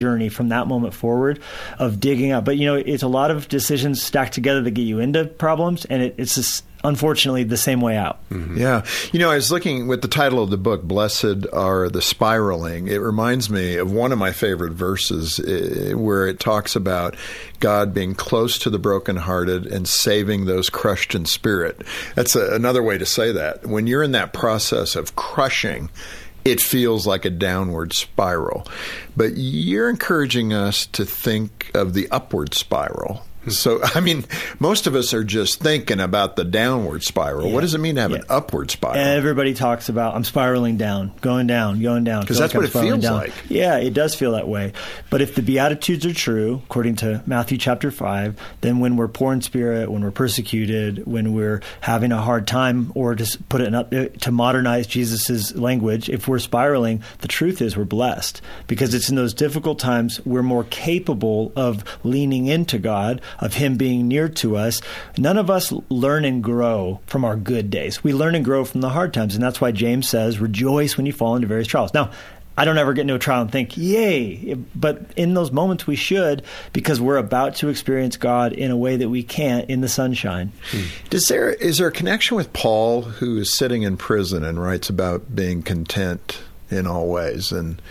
journey from that moment forward of digging up. But, it's a lot of decisions stacked together that get you into problems, and it's just, unfortunately, the same way out. Mm-hmm. Yeah. I was looking with the title of the book, Blessed Are the Spiraling. It reminds me of one of my favorite verses where it talks about God being close to the brokenhearted and saving those crushed in spirit. That's another way to say that. When you're in that process of crushing, it feels like a downward spiral. But you're encouraging us to think of the upward spiral. So, most of us are just thinking about the downward spiral. Yeah. What does it mean to have an upward spiral? Everybody talks about, I'm spiraling down, going down. Because that's what it feels like. Yeah, it does feel that way. But if the Beatitudes are true, according to Matthew chapter 5, then when we're poor in spirit, when we're persecuted, when we're having a hard time, or to put it to modernize Jesus's language, if we're spiraling, the truth is we're blessed. Because it's in those difficult times we're more capable of leaning into God, of Him being near to us. None of us learn and grow from our good days. We learn and grow from the hard times. And that's why James says, rejoice when you fall into various trials. Now, I don't ever get into a trial and think, yay. But in those moments we should, because we're about to experience God in a way that we can't in the sunshine. Is there a connection with Paul, who is sitting in prison and writes about being content in all ways and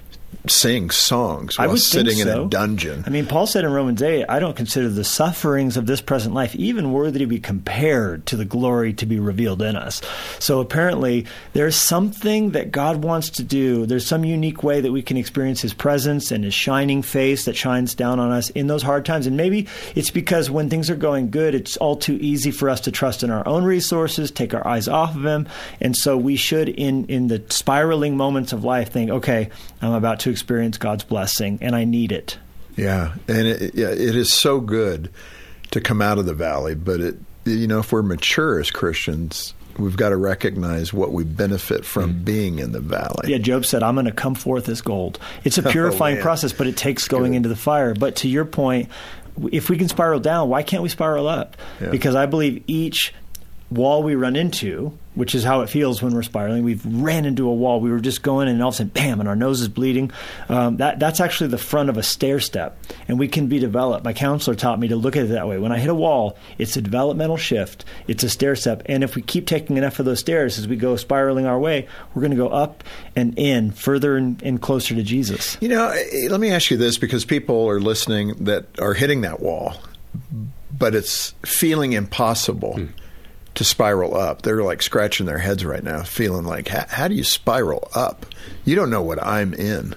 sing songs while sitting in a dungeon? Paul said in Romans 8, I don't consider the sufferings of this present life even worthy to be compared to the glory to be revealed in us. So apparently there's something that God wants to do. There's some unique way that we can experience His presence and His shining face that shines down on us in those hard times. And maybe it's because when things are going good, it's all too easy for us to trust in our own resources, take our eyes off of Him. And so we should, in the spiraling moments of life, think, okay, I'm about to experience God's blessing, and I need it. Yeah, and it is so good to come out of the valley, but if we're mature as Christians, we've got to recognize what we benefit from being in the valley. Yeah, Job said, I'm going to come forth as gold. It's a purifying process, but it takes going into the fire. But to your point, if we can spiral down, why can't we spiral up? Yeah. Because I believe each wall we run into, which is how it feels when we're spiraling. We've ran into a wall. We were just going, and all of a sudden, bam, and our nose is bleeding. That's actually the front of a stair step, and we can be developed. My counselor taught me to look at it that way. When I hit a wall, it's a developmental shift. It's a stair step, and if we keep taking enough of those stairs as we go spiraling our way, we're going to go up and in, further and closer to Jesus. Let me ask you this, because people are listening that are hitting that wall, but it's feeling impossible to spiral up. They're like scratching their heads right now, feeling like, how do you spiral up? You don't know what I'm in.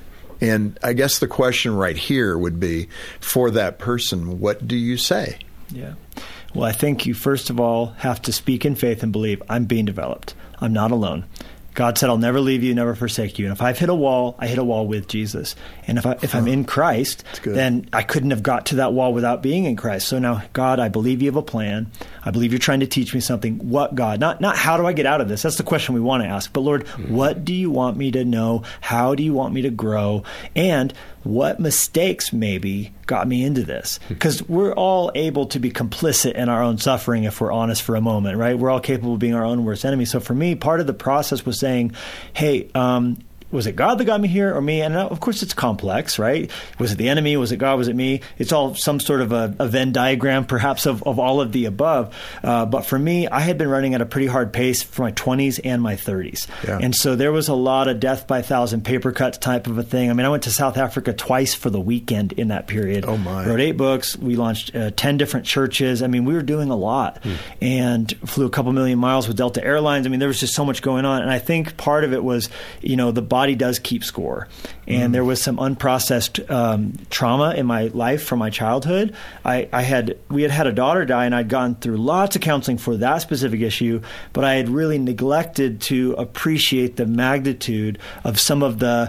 And I guess the question right here would be, for that person, what do you say? Yeah. Well, I think you first of all have to speak in faith and believe, I'm being developed. I'm not alone. God said, I'll never leave you, never forsake you. And if I've hit a wall, I hit a wall with Jesus. And if I'm in Christ, then I couldn't have got to that wall without being in Christ. So now, God, I believe you have a plan. I believe you're trying to teach me something. What, God? Not how do I get out of this? That's the question we want to ask. But Lord, what do you want me to know? How do you want me to grow? And what mistakes maybe got me into this? Because we're all able to be complicit in our own suffering if we're honest for a moment, right? We're all capable of being our own worst enemy. So for me, part of the process was saying, hey, was it God that got me here or me? And of course, it's complex, right? Was it the enemy? Was it God? Was it me? It's all some sort of a Venn diagram, perhaps, of all of the above. But for me, I had been running at a pretty hard pace for my 20s and my 30s. Yeah. And so there was a lot of death by 1,000 paper cuts type of a thing. I went to South Africa twice for the weekend in that period. Oh, my. Wrote 8 books. We launched 10 different churches. We were doing a lot and flew a couple million miles with Delta Airlines. There was just so much going on. And I think part of it was, the body does keep score. And there was some unprocessed trauma in my life from my childhood. We had a daughter die, and I'd gone through lots of counseling for that specific issue, but I had really neglected to appreciate the magnitude of some of the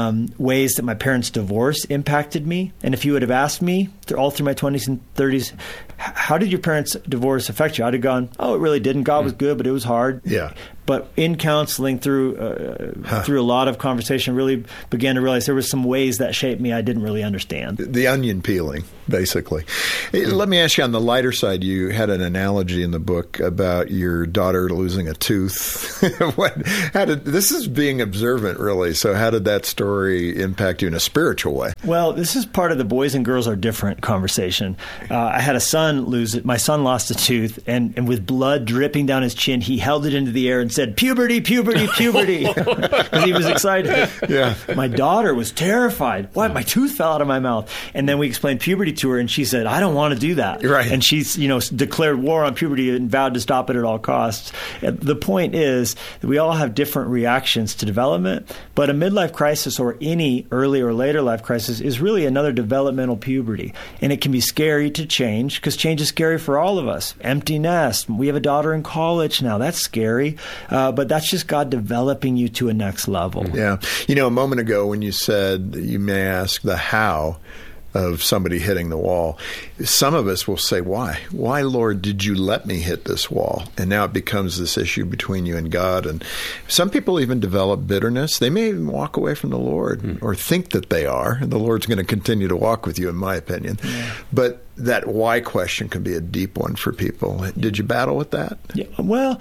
ways that my parents' divorce impacted me. And if you would have asked me all through my 20s and 30s, how did your parents' divorce affect you? I'd have gone, oh, it really didn't. God was good, but it was hard. Yeah. But in counseling, through a lot of conversation, really began to realize there were some ways that shaped me I didn't really understand. The onion peeling, basically. Let me ask you, on the lighter side, you had an analogy in the book about your daughter losing a tooth. This is being observant, really. So how did that story impact you in a spiritual way? Well, this is part of the boys and girls are different conversation. I had a son lose it. My son lost a tooth, and with blood dripping down his chin, he held it into the air and said, "Puberty, puberty, puberty," because he was excited. Yeah. My daughter was terrified. What? My tooth fell out of my mouth. And then we explained puberty to her, and she said, "I don't want to do that." Right. And she's, declared war on puberty and vowed to stop it at all costs. The point is that we all have different reactions to development, but a midlife crisis or any early or later life crisis is really another developmental puberty. And it can be scary to change because change is scary for all of us. Empty nest. We have a daughter in college now. That's scary. But that's just God developing you to a next level. Yeah. A moment ago when you said you may ask the how of somebody hitting the wall, some of us will say, why? Why, Lord, did you let me hit this wall? And now it becomes this issue between you and God. And some people even develop bitterness. They may even walk away from the Lord or think that they are. And the Lord's going to continue to walk with you, in my opinion. Yeah. But that why question can be a deep one for people. Did you battle with that? Yeah, well,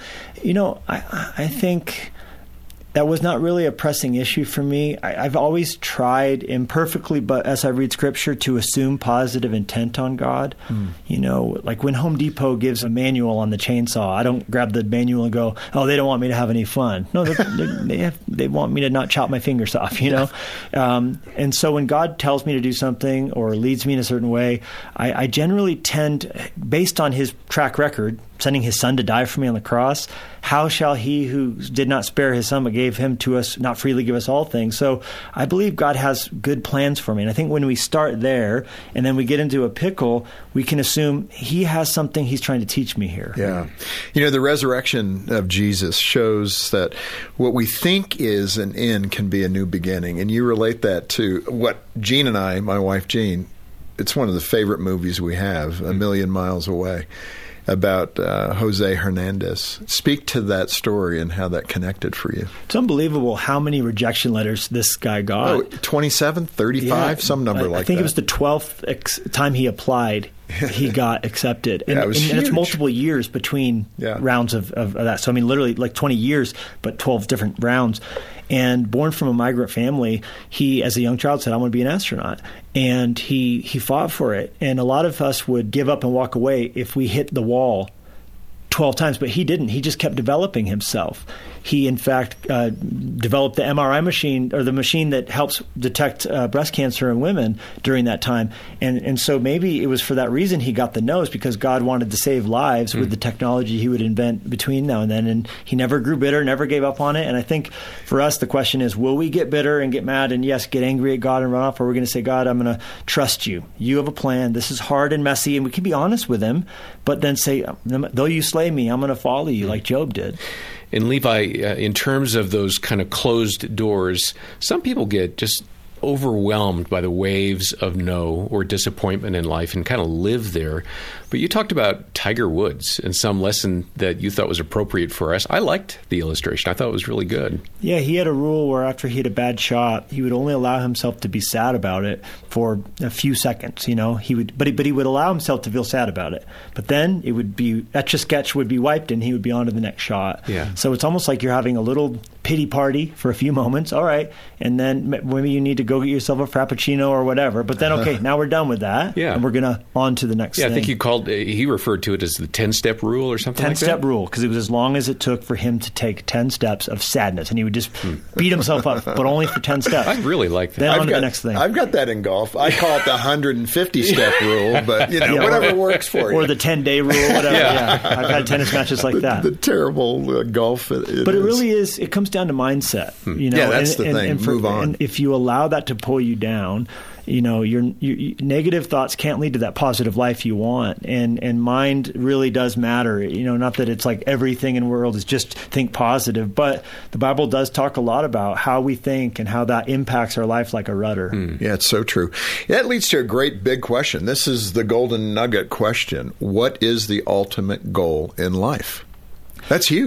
I think that was not really a pressing issue for me. I've always tried imperfectly, but as I read Scripture, to assume positive intent on God. Like when Home Depot gives a manual on the chainsaw, I don't grab the manual and go, "Oh, they don't want me to have any fun." No, they want me to not chop my fingers off, And so when God tells me to do something or leads me in a certain way, I generally tend, based on His track record, sending His Son to die for me on the cross, how shall He who did not spare His Son but gave Him to us not freely give us all things? So I believe God has good plans for me. And I think when we start there and then we get into a pickle, we can assume He has something He's trying to teach me here. Yeah. The resurrection of Jesus shows that what we think is an end can be a new beginning. And you relate that to what Jean and I, my wife Jean, it's one of the favorite movies we have, A Million Miles Away, about Jose Hernandez. Speak to that story and how that connected for you. It's unbelievable how many rejection letters this guy got. 27, 35, some number like that. I think it was the 12th time he applied. He got accepted. And, it was huge. And it's multiple years between rounds of that. So, literally like 20 years, but 12 different rounds. And born from a migrant family, he, as a young child, said, "I want to be an astronaut." And he fought for it. And a lot of us would give up and walk away if we hit the wall 12 times, but he didn't. He just kept developing himself. He, in fact, developed the MRI machine, or the machine that helps detect breast cancer in women during that time. And so maybe it was for that reason he got the nose, because God wanted to save lives with the technology He would invent between now and then. And he never grew bitter, never gave up on it. And I think for us, the question is, will we get bitter and get mad and, yes, get angry at God and run off? Or we're going to say, "God, I'm going to trust you. You have a plan. This is hard and messy." And we can be honest with Him, but then say, "Though you slay me, I'm going to follow you," like Job did. And Levi, in terms of those kind of closed doors, some people get just overwhelmed by the waves of no or disappointment in life and kind of live there. But you talked about Tiger Woods and some lesson that you thought was appropriate for us. I liked the illustration. I thought it was really good. Yeah, he had a rule where after he hit a bad shot, he would only allow himself to be sad about it for a few seconds. He would, but he would allow himself to feel sad about it. But then it would be Etch-a-Sketch would be wiped, and he would be on to the next shot. Yeah. So it's almost like you're having a little pity party for a few moments. All right, and then maybe you need to go get yourself a Frappuccino or whatever. But then, okay, now we're done with that. Yeah. And we're gonna on to the next thing. I think he referred to it as the 10-step rule or something like that. 10-step rule, because it was as long as it took for him to take 10 steps of sadness, and he would just beat himself up, but only for 10 steps. I really like that. Then on to the next thing. I've got that in golf. I call it the 150-step rule, but whatever works for you. Or the 10-day rule, whatever. Yeah. I've had tennis matches like that. The terrible golf. But it really is. It comes down to mindset. Yeah, that's the thing. Move on. And if you allow that to pull you down, your negative thoughts can't lead to that positive life you want, and mind really does matter. Not that it's like everything in the world is just think positive, but the Bible does talk a lot about how we think and how that impacts our life like a rudder. Yeah, it's so true. That leads to a great big question. This is the golden nugget question: what is the ultimate goal in life? That's huge.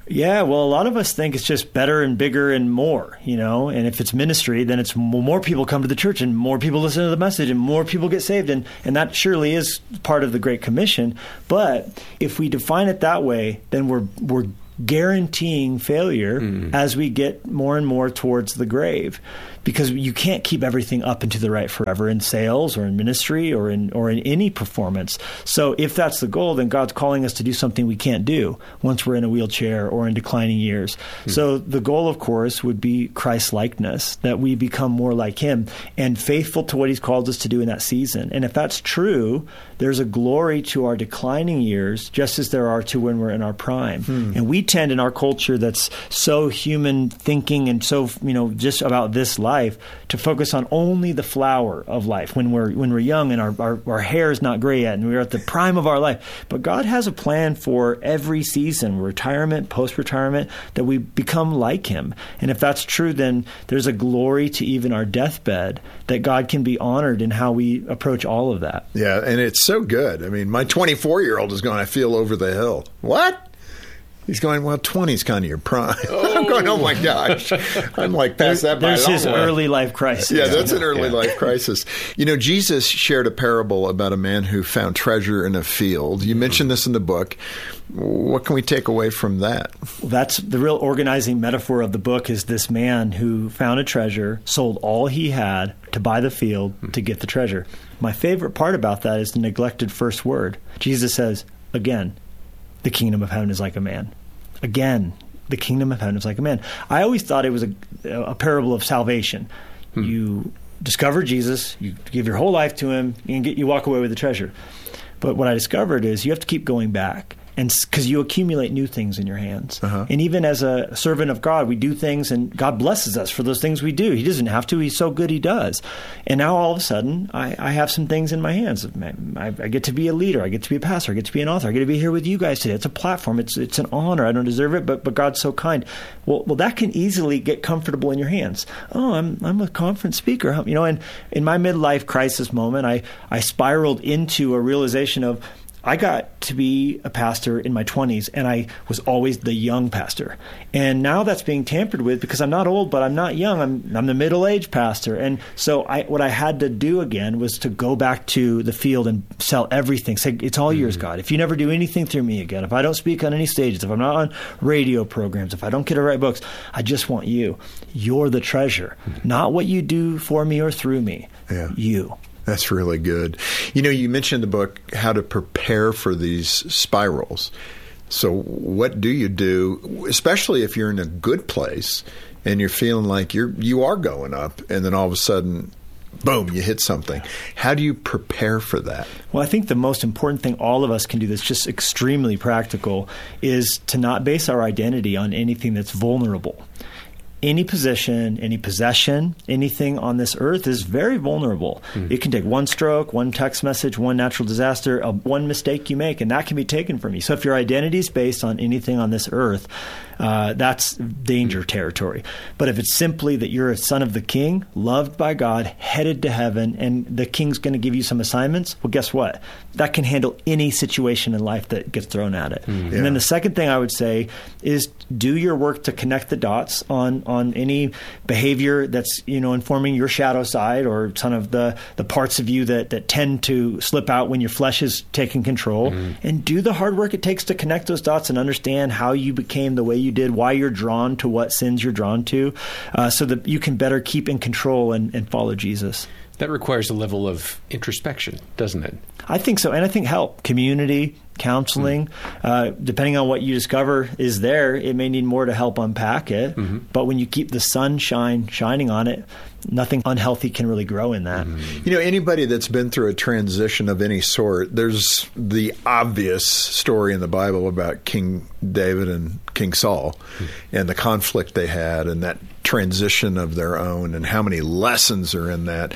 Yeah, well, a lot of us think it's just better and bigger and more, and if it's ministry, then it's more people come to the church and more people listen to the message and more people get saved. And that surely is part of the Great Commission. But if we define it that way, then we're guaranteeing failure as we get more and more towards the grave, because you can't keep everything up and to the right forever in sales or in ministry or in any performance. So if that's the goal, then God's calling us to do something we can't do once we're in a wheelchair or in declining years. So the goal, of course, would be Christ-likeness, that we become more like him and faithful to what he's called us to do in that season. And if that's true, there's a glory to our declining years, just as there are to when we're in our prime. And we tend in our culture that's so human thinking and so, just about this life, to focus on only the flower of life when we're young and our hair is not gray yet and we're at the prime of our life. But God has a plan for every season, retirement, post-retirement, that we become like him. And if that's true, then there's a glory to even our deathbed that God can be honored in how we approach all of that. Yeah, and it's so good. I mean, my 24-year-old is going, I feel over the hill. What? He's going, well, 20 is kind of your prime. I'm going, oh, my gosh. I'm like, past that by a long way. There's his early life crisis. Yeah, that's an early life crisis. Jesus shared a parable about a man who found treasure in a field. You mentioned this in the book. What can we take away from that? Well, that's the real organizing metaphor of the book, is this man who found a treasure, sold all he had to buy the field to get the treasure. My favorite part about that is the neglected first word. Jesus says, again, the kingdom of heaven is like a man. Again, the kingdom of heaven is like a man. I always thought it was a parable of salvation. You discover Jesus, you give your whole life to him, and you walk away with the treasure. But what I discovered is you have to keep going back. And because you accumulate new things in your hands. And even as a servant of God, we do things and God blesses us for those things we do. He doesn't have to. He's so good he does. And now all of a sudden, I have some things in my hands. I get to be a leader. I get to be a pastor. I get to be an author. I get to be here with you guys today. It's a platform. It's an honor. I don't deserve it, but God's so kind. Well, that can easily get comfortable in your hands. Oh, I'm a conference speaker. And in my midlife crisis moment, I spiraled into a realization of, I got to be a pastor in my 20s, and I was always the young pastor. And now that's being tampered with because I'm not old, but I'm not young. I'm the middle-aged pastor. And so what I had to do again was to go back to the field and sell everything. Say, it's all yours, God. If you never do anything through me again, if I don't speak on any stages, if I'm not on radio programs, if I don't get to write books, I just want you. You're the treasure, not what you do for me or through me. Yeah. You. That's really good. You mentioned in the book how to prepare for these spirals. So what do you do, especially if you're in a good place and you're feeling like you are going up, and then all of a sudden, boom, you hit something. How do you prepare for that? Well, I think the most important thing all of us can do that's just extremely practical is to not base our identity on anything that's vulnerable. Any position, any possession, anything on this earth is very vulnerable. It can take one stroke, one text message, one natural disaster, one mistake you make, and that can be taken from you. So if your identity is based on anything on this earth, that's danger territory. But if it's simply that you're a son of the king, loved by God, headed to heaven, and the king's going to give you some assignments, well, guess what? That can handle any situation in life that gets thrown at it. And then the second thing I would say is do your work to connect the dots on any behavior that's, informing your shadow side or some of the parts of you that tend to slip out when your flesh is taking control, and do the hard work it takes to connect those dots and understand how you became the way you did, why you're drawn to what sins you're drawn to, so that you can better keep in control and follow Jesus. That requires a level of introspection, doesn't it? I think so. And I think help, community, counseling, depending on what you discover is there, it may need more to help unpack it. But when you keep the sunshine shining on it, nothing unhealthy can really grow in that. Anybody that's been through a transition of any sort, there's the obvious story in the Bible about King David and King Saul and the conflict they had and that transition of their own and how many lessons are in that.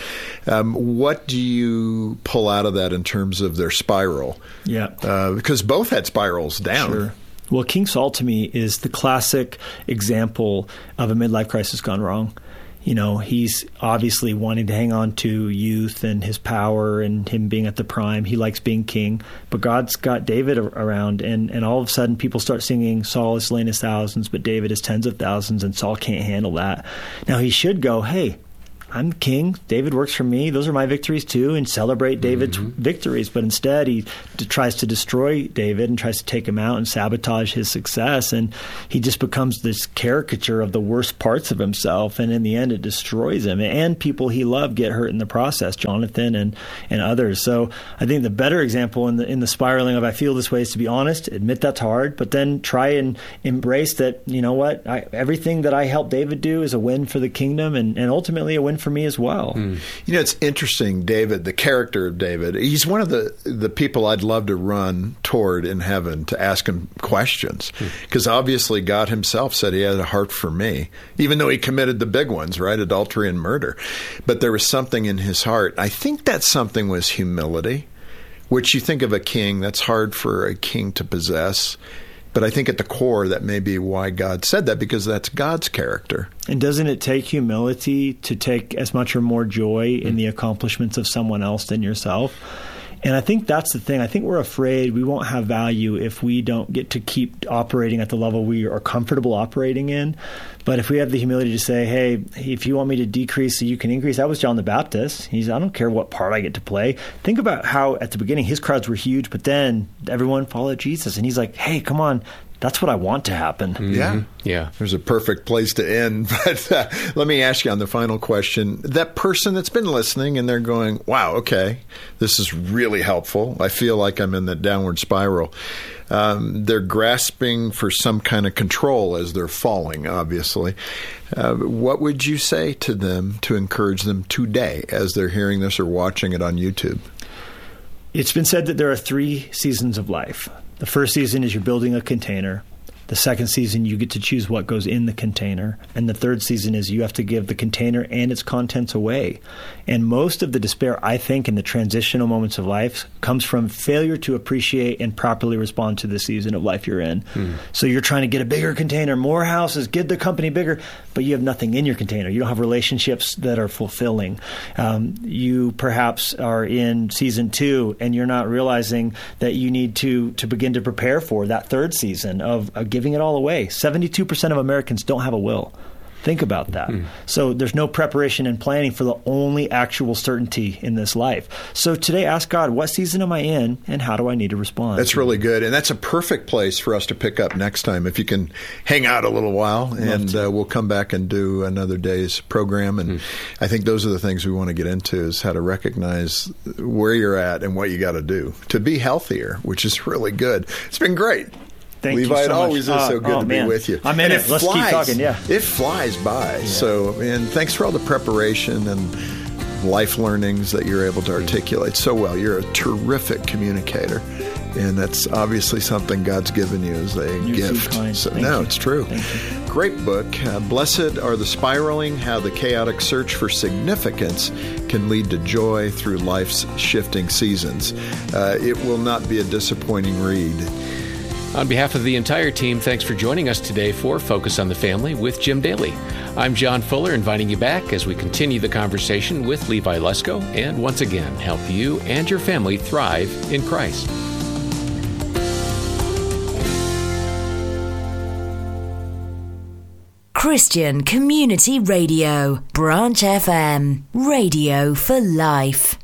What do you pull out of that in terms of their spiral? Yeah. Because both had spirals down. Sure. Well, King Saul to me is the classic example of a midlife crisis gone wrong. He's obviously wanting to hang on to youth and his power and him being at the prime. He likes being king. But God's got David around, and all of a sudden people start singing, Saul is slain his thousands, but David is tens of thousands, and Saul can't handle that. Now he should go, hey, I'm king. David works for me. Those are my victories too, and celebrate David's victories. But instead, he tries to destroy David and tries to take him out and sabotage his success. And he just becomes this caricature of the worst parts of himself. And in the end, it destroys him. And people he loved get hurt in the process, Jonathan and others. So I think the better example in the spiraling of I feel this way is to be honest, admit that's hard, but then try and embrace that, everything that I helped David do is a win for the kingdom and ultimately a win for me as well. It's interesting, David, the character of David, he's one of the people I'd love to run toward in heaven to ask him questions. Because obviously God himself said he had a heart for me, even though he committed the big ones, right? Adultery and murder. But there was something in his heart. I think that something was humility, which you think of a king, that's hard for a king to possess. But I think at the core, that may be why God said that, because that's God's character. And doesn't it take humility to take as much or more joy in the accomplishments of someone else than yourself? And I think that's the thing. I think we're afraid we won't have value if we don't get to keep operating at the level we are comfortable operating in. But if we have the humility to say, hey, if you want me to decrease so you can increase, that was John the Baptist. I don't care what part I get to play. Think about how at the beginning his crowds were huge, but then everyone followed Jesus. And he's like, hey, come on. That's what I want to happen. Yeah. There's a perfect place to end. But let me ask you on the final question. That person that's been listening and they're going, wow, okay, this is really helpful. I feel like I'm in the downward spiral. They're grasping for some kind of control as they're falling, obviously. What would you say to them to encourage them today as they're hearing this or watching it on YouTube? It's been said that there are 3 seasons of life. The first season is you're building a container. The second season, you get to choose what goes in the container. And the third season is you have to give the container and its contents away. And most of the despair, I think, in the transitional moments of life comes from failure to appreciate and properly respond to the season of life you're in. So you're trying to get a bigger container, more houses, get the company bigger, but you have nothing in your container. You don't have relationships that are fulfilling. You perhaps are in season 2 and you're not realizing that you need to begin to prepare for that third season of giving it all away. 72% of Americans don't have a will. Think about that. So there's no preparation and planning for the only actual certainty in this life. So today, ask God, what season am I in, and how do I need to respond? That's really good. And that's a perfect place for us to pick up next time. If you can hang out a little while, and we'll come back and do another day's program. And I think those are the things we want to get into, is how to recognize where you're at and what you got to do to be healthier, which is really good. It's been great. Thank Levi, you so it always much. is so good to be with you. I'm in it. Let's keep talking, It flies by. Yeah. So, and thanks for all the preparation and life learnings that you're able to articulate so well. You're a terrific communicator. And that's obviously something God's given you as a gift. So, it's true. Great book. Blessed are the spiraling, how the chaotic search for significance can lead to joy through life's shifting seasons. It will not be a disappointing read. On behalf of the entire team, thanks for joining us today for Focus on the Family with Jim Daly. I'm John Fuller, inviting you back as we continue the conversation with Levi Lusko and once again help you and your family thrive in Christ. Christian Community Radio, Branch FM, radio for life.